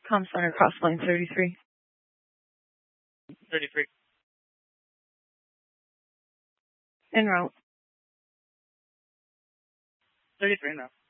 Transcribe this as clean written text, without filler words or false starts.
Com Center, cross line 33. 33. En route. 33 now.